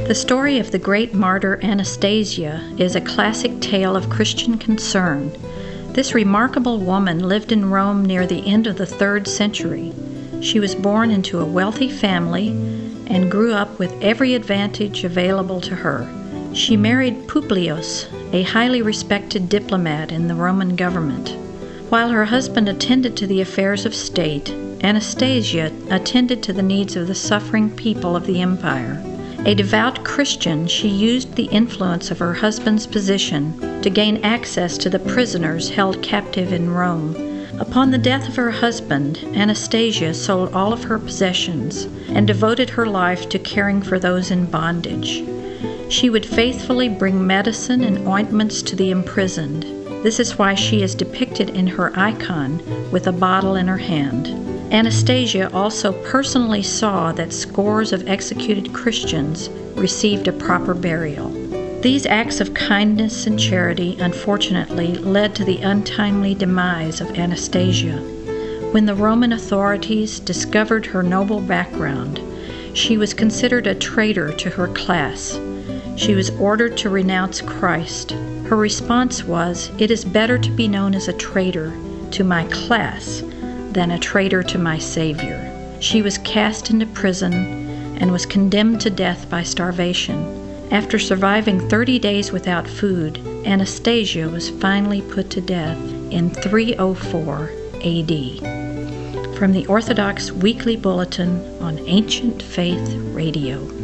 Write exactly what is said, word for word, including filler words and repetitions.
The story of the great martyr Anastasia is a classic tale of Christian concern. This remarkable woman lived in Rome near the end of the third century. She was born into a wealthy family and grew up with every advantage available to her. She married Publius, a highly respected diplomat in the Roman government. While her husband attended to the affairs of state, Anastasia attended to the needs of the suffering people of the empire. A devout Christian, she used the influence of her husband's position to gain access to the prisoners held captive in Rome. Upon the death of her husband, Anastasia sold all of her possessions and devoted her life to caring for those in bondage. She would faithfully bring medicine and ointments to the imprisoned. This is why she is depicted in her icon with a bottle in her hand. Anastasia also personally saw that scores of executed Christians received a proper burial. These acts of kindness and charity, unfortunately, led to the untimely demise of Anastasia. When the Roman authorities discovered her noble background, she was considered a traitor to her class. She was ordered to renounce Christ. Her response was, "It is better to be known as a traitor to my class than a traitor to my Savior." She was cast into prison and was condemned to death by starvation. After surviving thirty days without food, Anastasia was finally put to death in three oh four A D. From the Orthodox Weekly Bulletin on Ancient Faith Radio.